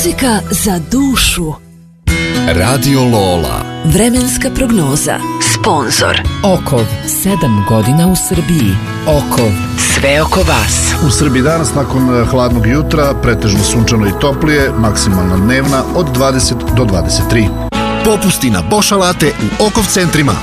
Muzika za dušu. Radio Lola. Vremenska prognoza. Sponzor Okov, 7 godina u Srbiji. Okov, sve oko vas. U Srbiji danas nakon hladnog jutra pretežno sunčano i toplije, maksimalna dnevna od 20 do 23. Popusti na Bosch alate u Okov centrima.